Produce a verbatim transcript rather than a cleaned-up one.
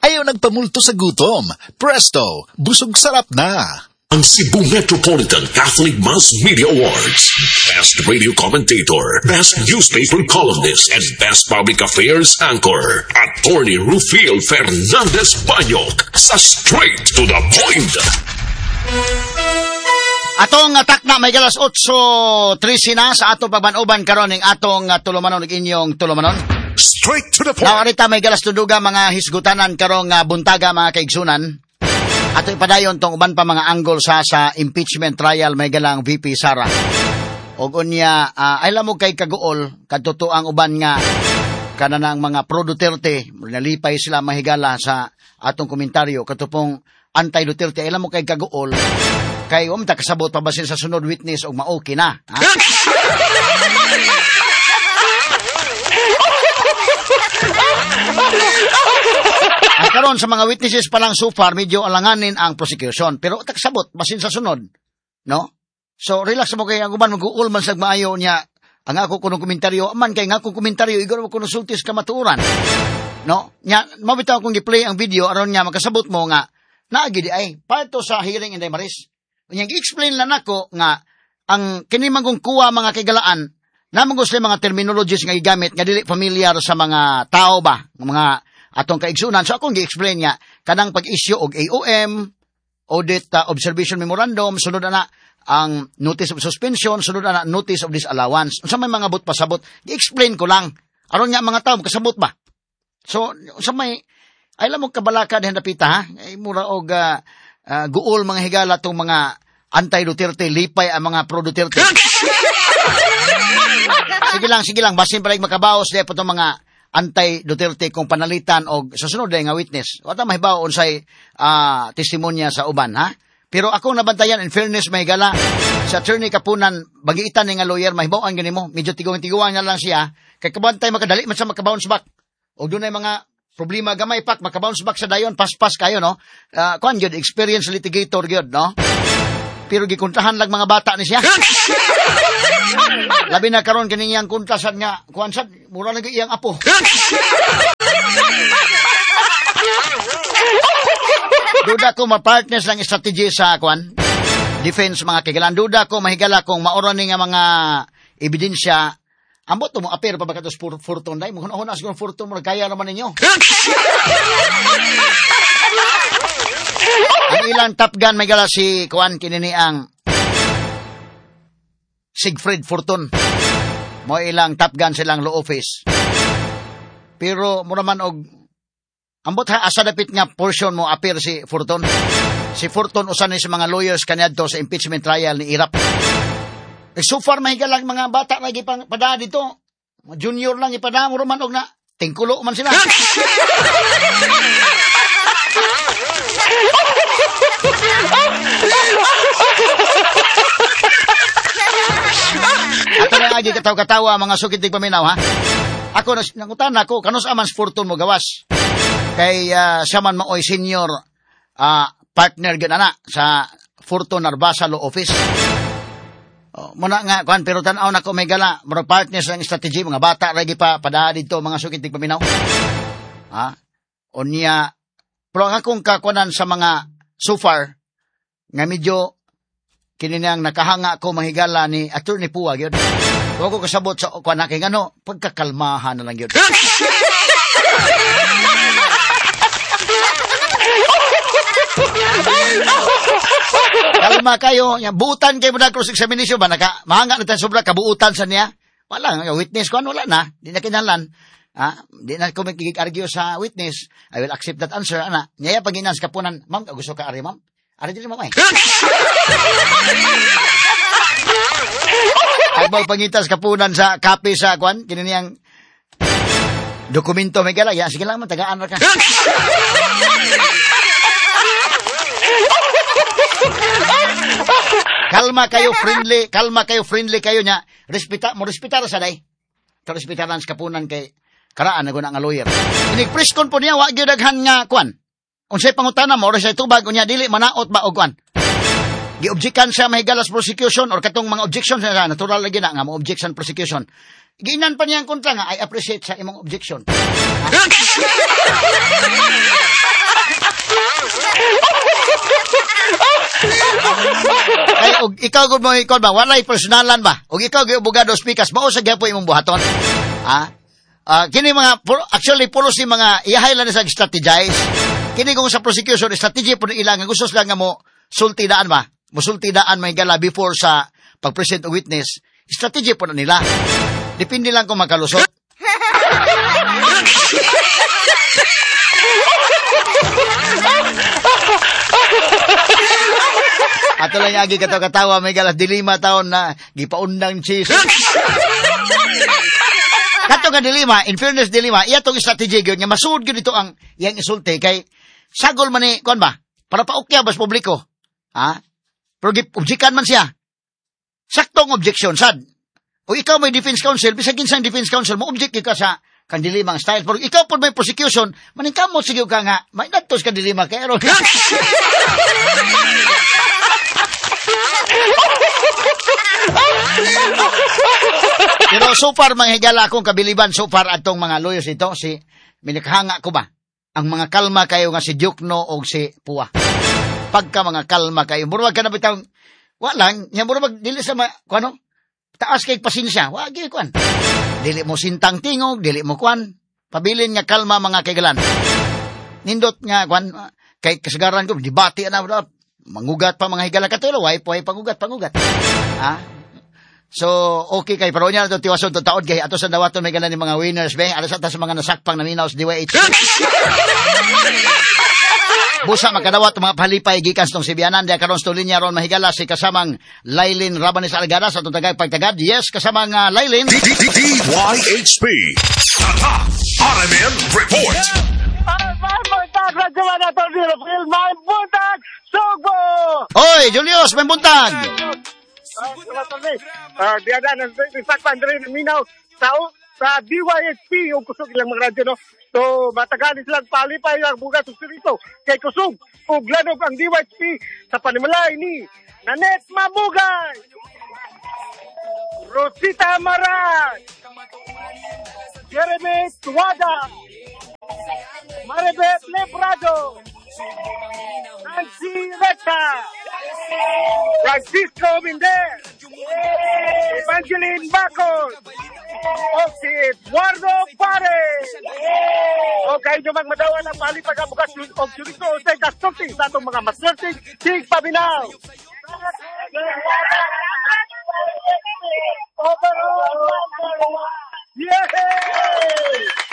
Ayaw nagpamulto sa gutom. Presto, busog sarap na. Ang Cebu Metropolitan Catholic Mass Media Awards. Best Radio Commentator, Best Newspaper Columnist, and Best Public Affairs Anchor. Attorney Rufil Fernandez Banyok sa Straight to the Point. Atong atak na may galas eight thirty na sa atong pagbanuban karon ning atong uh, tulumanon ug inyong tulumanon. Straight to the point. Nawarita may galas tuduga mga hisgutanan karong uh, buntaga mga kaigsunan. Ato ipadayon tong uban pa mga angle sa sa impeachment trial may galang V P Sara. Og unya uh, ay lamog kay kaguol kadto ang uban nga kananang mga pro Duterte nalipay sila mahigala sa atong komentaryo katupong anti Duterte ay lamog kay kaguol kay um ta kasabot pa basin sa sunod witness og maoki na. Ha? Ang karon sa mga witnesses pa lang so far, medyo alanganin ang prosecution. Pero taksabot, basin sa sunod. No? So, relax mo kayo. Ang uban, mag-uul man sa maayo niya. Ang ako kunong komentaryo, man kay nga akong komentaryo, igor mo kunong sultis ka matuuran. No? Nya, mabitaw kong i-play ang video, aron niya, magkasabot mo nga, naagidi ay, pato sa hearing Inday Maris. Kanyang i-explain lang ako nga, ang kinimangong kuha mga kagalaan, namang gusto mga terminologies nga igamit, nga dili familiar sa mga tao ba, mga atong kaigsunan. So akong gi-explain nga, kanang pag-issue og A O M, Audit uh, Observation Memorandum, sunod na ang Notice of Suspension, sunod na Notice of Disallowance. Sa may mga but pasabot, gi-explain ko lang. Aron nga mga tao, kasabot ba? So, sa may, ay lang mo kabalaka din napita ha? Ay mura og uh, uh, guol mga higala tong mga anti-Duterte, lipay ang mga pro-Duterte. Sige lang, sige lang, basin palig makabaos, di po itong mga anti-Duterte kung panalitan o sa sunod ay nga witness. Wata mahibaw unsay uh, testimonya sa uban, ha? Pero akong nabantayan, in fairness, mahigala, sa attorney Kapunan, bagiitan nga lawyer, mahibaw ang ganun mo, medyo tiguan-tiguan na lang siya, kay kabantay makadali, man sa makabounce back. O doon ay mga problema gamay pak, makabounce back sa dayon, pas-pas kayo, no? Uh, kuan yun, experience litigator yun, no? Pero gikuntahan lang mga bata ni siya. Labi na karon kaniyang kuntasan nga, kuan sad, mura lagi iyang apo. Duda ko ma-partners lang strategy sa kuan defense mga kagalan. Duda ko mahigala kung maoron ni nga mga ebidensya. Ambot mo apero pa ba katos furton dai mo hunahuna siguro furton mo kaya naman ninyo. Ang ilang Top Gun may gala si kuan kinini ang Siegfried Fortun. Mo ilang Top Gun silang law office. Pero mura man og ambot ha asa dapit nga portion mo appear si Fortun. Si Fortun usan ni sa mga lawyers kaniadto sa impeachment trial ni Irap. Eh, so far mahigala mga bata lagi pang pada dito. Junior lang ipada mo man og na tingkulo man sila. Ato na nga di kataw-katawa mga sukitig paminaw ha. Ako nangutan ako kanus amans Fortun mo gawas. Kay uh, siya man maoy senior uh, partner gid ana sa Fortun Arbasa Law Office. Oh, muna nga kuan pero tan-aw nako may gala mga partners ng strategy mga bata lagi pa pada dito mga sukitig paminaw. Ha? Onya pero akong kakuanan sa mga so far nga medyo kininang nakahanga ko mahigala ni Attorney Pua gyud. Wa ko kasabot sa kuan kay ngano pagkakalmahan na lang gyud. Kalma kayo, nya buutan kay mo na cross examination ba naka mahanga na tan sobra kabuutan sa niya. Wala nga witness ko wala na, di na kinahanglan. Ah, di na ko makikig-argue sa witness. I will accept that answer ana. Nya pag inas Kapunan, ma'am, gusto ka ari ma'am? Ari dili mo ay. Ay mo pangitas Kapunan sa copy sa kwan kininiyang dokumento may gala. Ya, sige lang man tagaan ra ka. Kalma kayo, friendly, kalma kayo, friendly kayo nya. Respeta, mo respetar sa day. To respetaran sa Kapunan kay karaan na guna nga lawyer. Inig-preskon po niya, wag gyud daghan nga kwan. Unsay pangutana mo, or say tubag, unya dili manaot ba og kwan. Gi-objectan siya mahigalas prosecution or katong mga objection sa natural lagi na nga mo objection prosecution. Giinan pa niya ang kontra nga, I appreciate sa imong objection. ikaw gud mo ikon ba walay personalan ba? Ug ikaw gyud abogado speakers mao sa gyapon imong buhaton. Ha? Ah, kini mga actually policy mga iyahay lang sa strategize. Kini kung sa prosecution strategy pud ila nga gusto sila nga mo sultidaan ba? Musultidaan may gala before sa pag-present og witness. Strategy pud nila. Depende lang kung makalusot. Ato lang agi katawa-katawa may galas dilima taon na gipaundang cheese. Kato nga dilima, in fairness dilima, iya tong strategy gyud nga masud gyud dito ang iyang isulti kay sagol man ni kuan ba? Para paukya bas publiko. Ha? Pero objekan man siya. Saktong objection sad. O ikaw may defense counsel, bisag kinsang defense counsel mo object ka sa kandilimang style. Pero ikaw po may prosecution, maningkamot sige ka nga, may natos kandilima kay aron. Pero so far, mga higala akong kabiliban, so far atong mga lawyers ito, si, minikahanga ko ba? Ang mga kalma kayo nga si Jukno o si Pua. Pagka mga kalma kayo, murwag ka na bitang, walang, nga murwag, dili sa mga, ano? Taas kay pasensya, wag gyud kwan. Dili mo sintang tingog, dili mo kwan. Pabilin nga kalma mga kaigalan. Nindot nga kwan kay kasagaran ko debate na mangugat pa mga higala katulo, way way pangugat pangugat. Ha? So okay kay pero nya to tiwason to taod kay ato sa dawaton may galan ni mga winners be alas ata sa mga nasakpang na minaw sa D Y H. Busa makadawat mga palipay gikan tong Sibianan dia karon sa linya ron mahigala si kasamang Lailin Rabanes Algada sa tutagay pagtagad. Yes, kasamang uh, Lailin D Y H P Tata R M N Report. Oy, Julius, may buntag. Ah, dia ada nang sakpan diri minaw tao sa D Y H P yung kusog ilang mga radyo no. So, matagali silang palipay ang bugas sa sirito. Kay kusog, ug lanog ang D Y H P sa panimalay ni Nanet Mamugay, Rosita Maran, Jeremy Tuwada, Maribeth Lebrado, Nancy Recta, Francisco Minder, Evangeline Bacos, o si Eduardo Pares. O kayo nyo magmadawa ng pali pag-abukas o jurito sa kasulting sa itong mga maswerting sig paminaw. Overall! Yay!